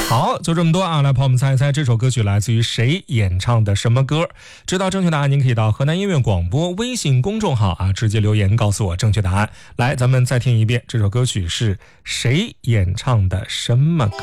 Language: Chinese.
好，就这么多啊！来，朋友们猜一猜这首歌曲来自于谁演唱的什么歌？知道正确答案，您可以到河南音乐广播微信公众号啊，直接留言告诉我正确答案。来，咱们再听一遍，这首歌曲是谁演唱的什么歌？